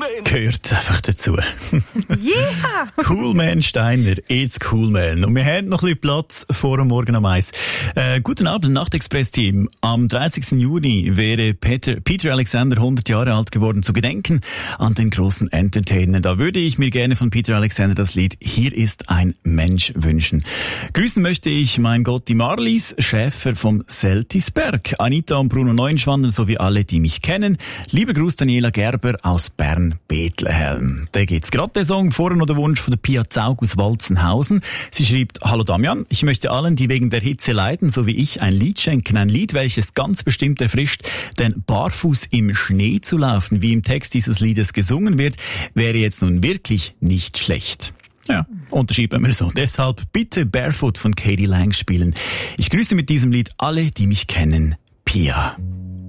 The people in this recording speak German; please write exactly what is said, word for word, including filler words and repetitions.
gehört einfach dazu. Yeah! Cool Man Steiner, it's Cool Man. Und wir haben noch ein bisschen Platz vor dem Morgen am Eis. Äh, guten Abend, Nachtexpress-Team. Am dreißigsten Juni wäre Peter, Peter Alexander hundert Jahre alt geworden, zu gedenken an den großen Entertainer. Da würde ich mir gerne von Peter Alexander das Lied Hier ist ein Mensch wünschen. Grüßen möchte ich, mein Gott, die Marlies Schäfer vom Seltisberg, Anita und Bruno Neuenschwander sowie alle, die mich kennen. Lieber Gruß Daniela Gerber aus Bern-Bethlehem. Da geht's gerade der Song, vorher noch der Wunsch von der Pia Zaug aus Walzenhausen. Sie schreibt: Hallo Damian, ich möchte allen, die wegen der Hitze leiden, so wie ich, ein Lied schenken. Ein Lied, welches ganz bestimmt erfrischt, denn barfuß im Schnee zu laufen, wie im Text dieses Liedes gesungen wird, wäre jetzt nun wirklich nicht schlecht. Ja, unterschieben wir so. Deshalb bitte Barefoot von Katie Lang spielen. Ich grüße mit diesem Lied alle, die mich kennen. Pia.